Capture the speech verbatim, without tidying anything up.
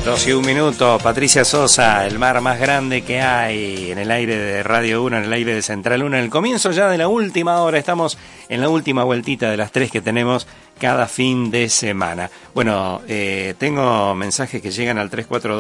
Dos y un minuto, Patricia Sosa, el mar más grande que hay en el aire de Radio uno, en el aire de Central uno, en el comienzo ya de la última hora, estamos en la última vueltita de las tres que tenemos cada fin de semana. Bueno, eh, tengo mensajes que llegan al tres cuatro dos.